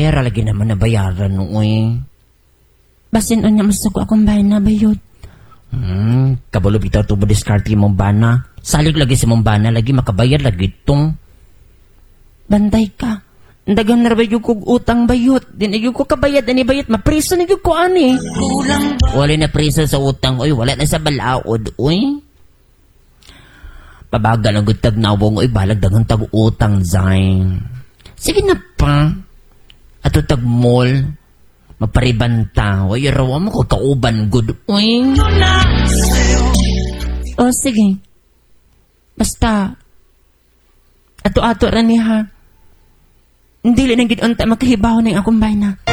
pera lagi naman nabayaran noy. Basin o niya masuko akong bayan na bayot. Kabalo bitaw ito mo diskarte mong bana. Salig lagi si mong bana, lagi makabayar lagi itong. Bantay ka. Dagan na bayot kong utang bayot. Din ayun ko kabayad, ani bayot. Mapriso na yun ko, ani. Wala na prisa sa utang, oy. Wala na sa balaod, oy. Pabagal ang gutag nawong, oy. Balag dagang tag-utang, Zayn. Sige na pa. Ato tag-mall. Maparibanta. Oy, rawa mo ko kauban, good, oy. O, sige. Basta, ato-ato rani ha. Hindi lang gid unta makahibaw na yung akong bahay na.